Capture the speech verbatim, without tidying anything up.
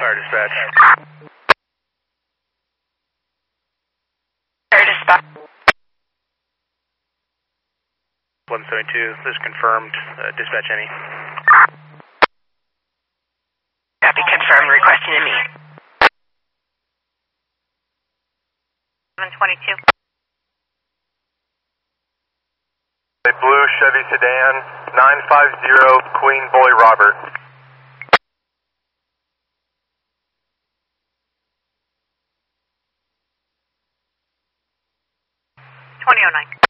Fire dispatch. Fire dispatch. eleven seventy-two, this is confirmed. Uh, dispatch any. Copy, confirmed, requesting a meet. seven twenty-two. A blue Chevy sedan, nine five zero Queen Boy Robert. twenty oh nine.